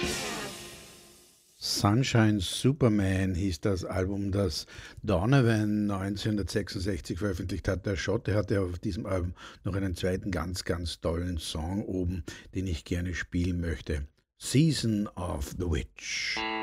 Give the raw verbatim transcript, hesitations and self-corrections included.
Sunshine Superman hieß das Album, das Donovan neunzehnhundertsechsundsechzig veröffentlicht hat. Der Schotte hatte auf diesem Album noch einen zweiten ganz, ganz tollen Song oben, den ich gerne spielen möchte. Season of the Witch.